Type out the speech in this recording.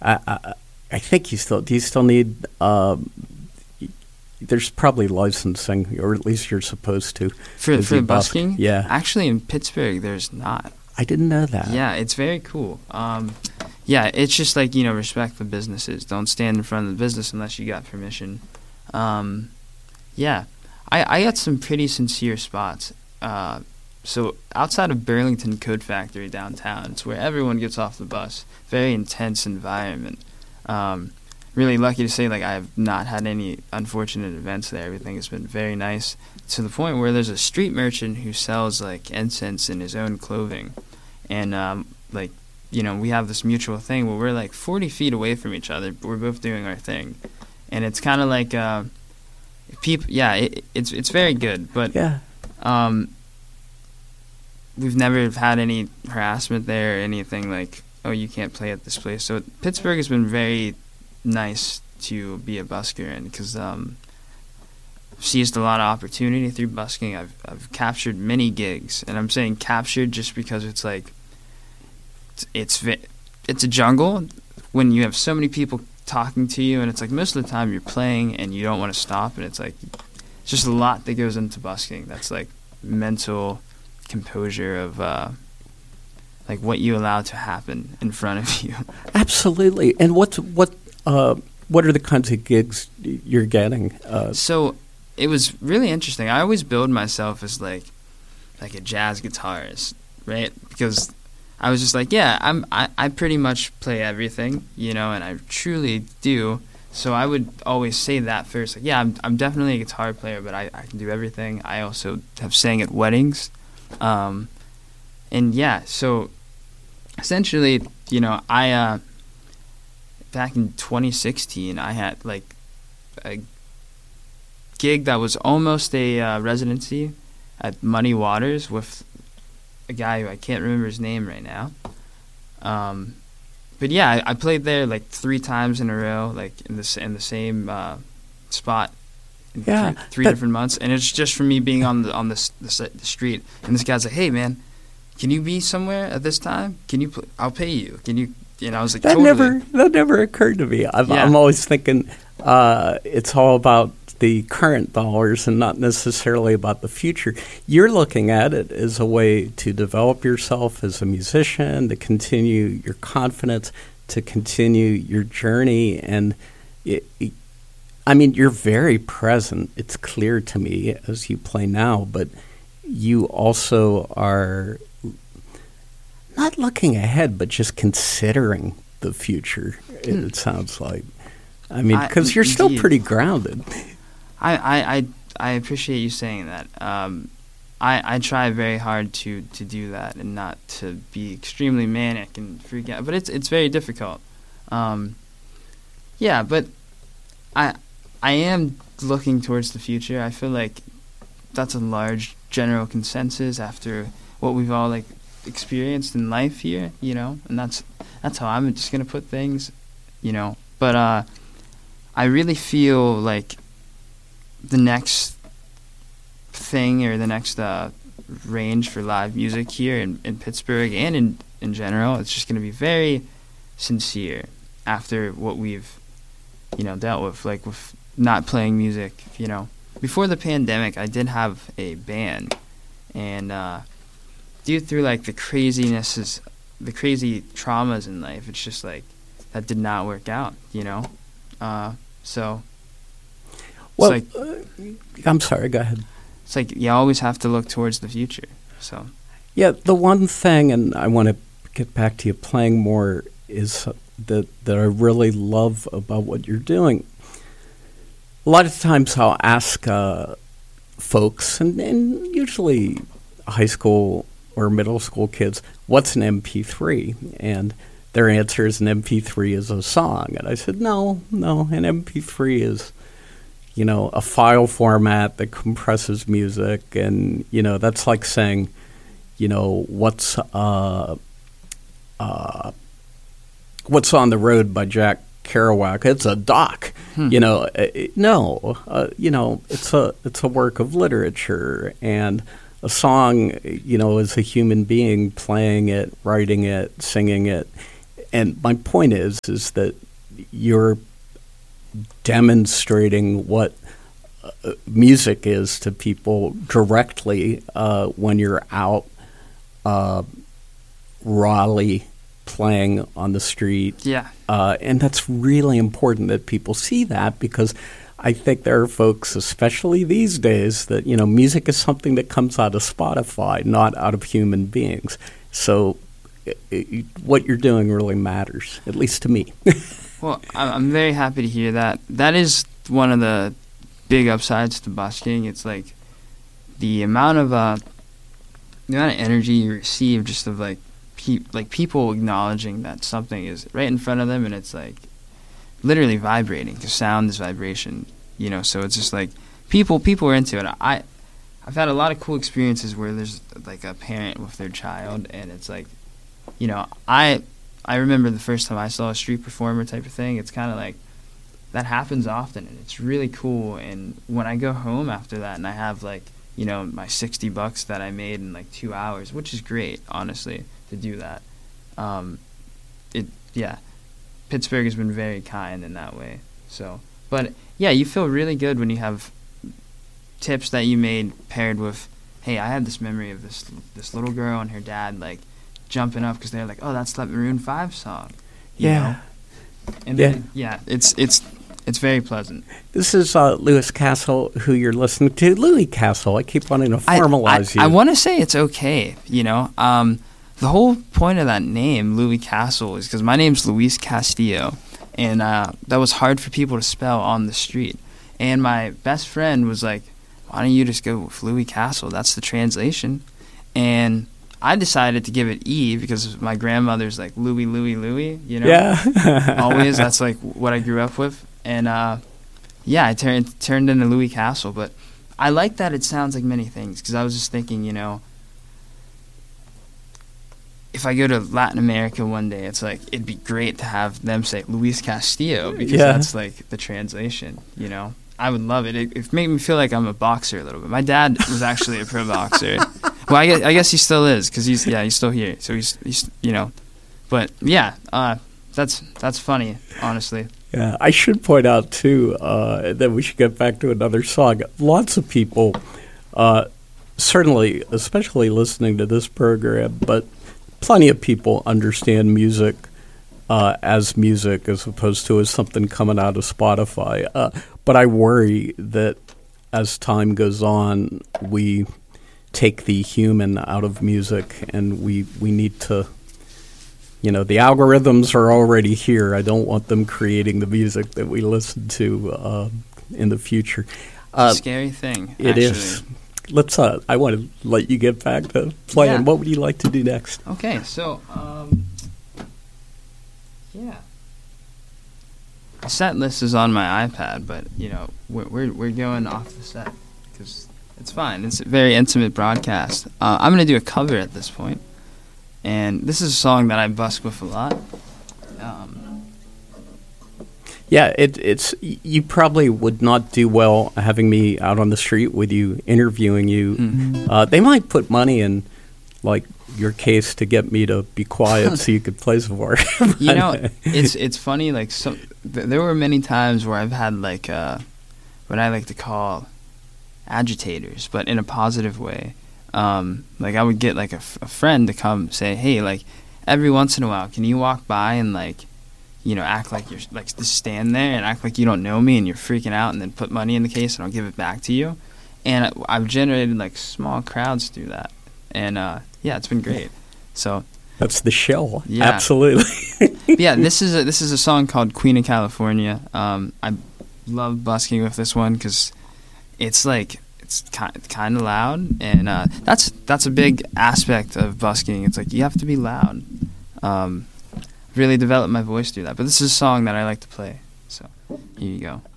I think do you still need, there's probably licensing, or at least you're supposed to. For busking? Yeah. Actually, in Pittsburgh, there's not. I didn't know that. Yeah, it's very cool. Yeah, it's just like, respect the businesses. Don't stand in front of the business unless you got permission. Yeah, I got some pretty sincere spots. So outside of Burlington Code Factory downtown, it's where everyone gets off the bus. Very intense environment. Really lucky to say, like, I have not had any unfortunate events there. Everything has been very nice, to the point where there's a street merchant who sells, like, incense in his own clothing. And, we have this mutual thing where we're, like, 40 feet away from each other, but we're both doing our thing. And it's kind of like, it's very good. But we've never had any harassment there or anything like, oh, you can't play at this place. So Pittsburgh has been very nice to be a busker in, because I've seized a lot of opportunity through busking. I've captured many gigs, and I'm saying captured just because it's like it's a jungle when you have so many people talking to you, and it's like most of the time you're playing and you don't want to stop, and it's like it's just a lot that goes into busking. That's like mental composure of like what you allow to happen in front of you. Absolutely. And what are the kinds of gigs you're getting? So it was really interesting. I always build myself as like a jazz guitarist, right? Because I was just like, I pretty much play everything, and I truly do. So I would always say that first. Like, I'm definitely a guitar player, but I can do everything. I also have sang at weddings. So essentially, I back in 2016, I had like a gig that was almost a residency at Muddy Waters with a guy who I can't remember his name right now. But yeah, I played there like 3 times in a row, like in the same spot. In three different months, and it's just from me being on the street. And this guy's like, "Hey, man, can you be somewhere at this time? Can you? I'll pay you. Can you?" I was like, that totally. never occurred to me. I'm always thinking it's all about the current dollars and not necessarily about the future. You're looking at it as a way to develop yourself as a musician, to continue your confidence, to continue your journey, and you're very present. It's clear to me as you play now, but you also are not looking ahead, but just considering the future, it sounds like. Because you're still pretty grounded. I appreciate you saying that. I try very hard to do that and not to be extremely manic and freak out, but it's very difficult. But I am looking towards the future. I feel like that's a large general consensus after what we've all like experienced in life here, and that's how I'm just gonna put things, But I really feel like the next thing or the next range for live music here in Pittsburgh and in general, it's just gonna be very sincere after what we've dealt with, like with not playing music. Before the pandemic, I did have a band, and due through like the crazy traumas in life, it's just like that did not work out. So. Well, I'm sorry. Go ahead. It's like you always have to look towards the future. So. Yeah, the one thing, and I want to get back to you playing more, is that I really love about what you're doing. A lot of times I'll ask folks, and usually high school or middle school kids, what's an MP3? And their answer is an MP3 is a song. And I said, no, an MP3 is, a file format that compresses music. And, that's like saying, what's on the Road by Jack Kerouac? It's a doc. No, it's a work of literature, and a song, is a human being playing it, writing it, singing it. and my point is that you're demonstrating what music is to people directly when you're out Raleigh playing on the street. Yeah. And that's really important that people see that, because I think there are folks, especially these days, that, music is something that comes out of Spotify, not out of human beings. So what you're doing really matters, at least to me. Well, I'm very happy to hear that. That is one of the big upsides to busking. It's like the amount of energy you receive, just of people acknowledging that something is right in front of them, and it's like literally vibrating, because sound is vibration, so it's just like people are into it. I've had a lot of cool experiences where there's like a parent with their child, and it's like, I remember the first time I saw a street performer type of thing. It's kind of like that happens often, and it's really cool. And when I go home after that and I have my $60 that I made in 2 hours, which is great, honestly, to do that. Pittsburgh has been very kind in that way. So, but yeah, you feel really good when you have tips that you made paired with, hey, I had this memory of this little girl and her dad jumping up because they're like, oh, that's that Maroon 5 song. You know? And then, it's very pleasant. This is Louis Castle, who you're listening to. Louis Castle, I keep wanting to formalize you. I want to say it's okay, The whole point of that name, Louis Castle, is because my name's Luis Castillo, and that was hard for people to spell on the street. And my best friend was like, why don't you just go with Louis Castle? That's the translation. And I decided to give it E because my grandmother's like Louis, Yeah. Always. That's what I grew up with. And I turned into Louis Castle. But I like that it sounds like many things, because I was just thinking, if I go to Latin America one day, it's it'd be great to have them say Luis Castillo, because that's the translation, I would love it. It made me feel like I'm a boxer a little bit. My dad was actually a pro boxer. Well, I guess he still is, because he's still here. So he's but yeah, that's funny, honestly. Yeah, I should point out too that we should get back to another song. Lots of people, certainly, especially listening to this program, but plenty of people understand music as music as opposed to as something coming out of Spotify. But I worry that as time goes on, we take the human out of music, and we need to, the algorithms are already here. I don't want them creating the music that we listen to in the future. It's a scary thing. It is. Let's. I want to let you get back to playing. Yeah. What would you like to do next? Okay, so the set list is on my iPad, but we're going off the set because it's fine. It's a very intimate broadcast. I'm gonna do a cover at this point, and this is a song that I busk with a lot. Yeah, it's you probably would not do well having me out on the street with you, interviewing you. Mm-hmm. They might put money in, your case to get me to be quiet so you could play some more. It's funny. There were many times where I've had what I like to call agitators, but in a positive way. I would get a friend to come say, hey, every once in a while, can you walk by and act like you're just stand there and act like you don't know me and you're freaking out, and then put money in the case and I'll give it back to you. And I've generated small crowds through that, and it's been great. So that's the shell. Yeah. Absolutely. Yeah, this is a song called Queen of California. I love busking with this one because it's kind of loud, and that's a big aspect of busking. It's you have to be loud. Really developed my voice through that. But this is a song that I like to play. So here you go.